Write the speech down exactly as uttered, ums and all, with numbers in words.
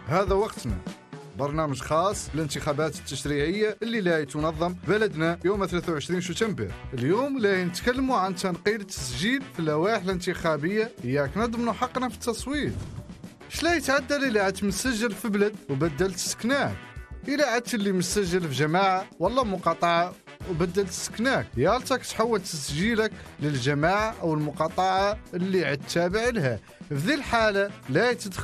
هذا وقتنا، برنامج خاص للانتخابات التشريعية اللي لا تنظم بلدنا يوم ثلاثة وعشرين شتنبر. اليوم لا نتكلموا عن تنقيل التسجيل في اللوائح الانتخابية، ياك نضمنوا حقنا في التصويت. شلا يتعدل إلا عدت مسجل في بلد وبدلت سكناك، إلا عدت اللي مسجل في جماعة والله مقاطعة وبدلت سكناك، يالتك تحول تسجيلك للجماعة أو المقاطعة اللي عد تابع لها. في ذي الحالة لا تدخل